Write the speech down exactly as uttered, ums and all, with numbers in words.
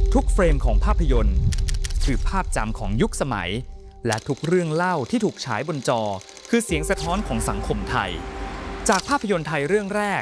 ทุกเฟรมของภาพยนตร์คือภาพจำของยุคสมัยและทุกเรื่องเล่าที่ถูกฉายบนจอคือเสียงสะท้อนของสังคมไทยจากภาพยนตร์ไทยเรื่องแรก